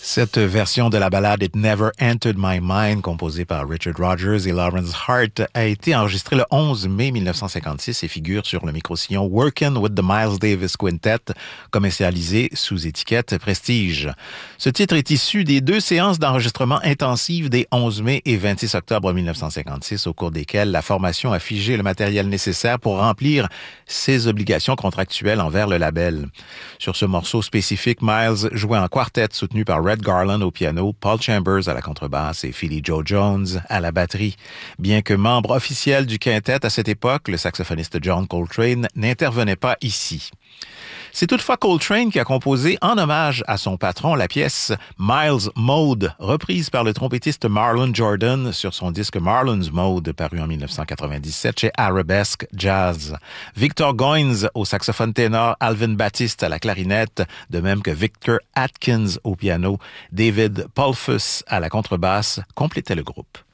Cette version de la ballade It Never Entered My Mind, composée par Richard Rodgers et Lawrence Hart, a été enregistrée le 11 mai 1956 et figure sur le micro-sillon Workin' with the Miles Davis Quintet, commercialisé sous étiquette Prestige. Ce titre est issu des 2 séances d'enregistrement intensives des 11 mai et 26 octobre 1956, au cours desquelles la formation a figé le matériel nécessaire pour remplir ses obligations contractuelles envers le label. Sur ce morceau spécifique, Miles jouait en quartet soutenu par Red Garland au piano, Paul Chambers à la contrebasse et Philly Joe Jones à la batterie. Bien que membre officiel du quintet à cette époque, le saxophoniste John Coltrane n'intervenait pas ici. C'est toutefois Coltrane qui a composé en hommage à son patron la pièce Miles Mode, reprise par le trompettiste Marlon Jordan sur son disque Marlon's Mode, paru en 1997 chez Arabesque Jazz. Victor Goines au saxophone ténor, Alvin Baptiste à la clarinette, de même que Victor Atkins au piano, David Polfus à la contrebasse, complétaient le groupe.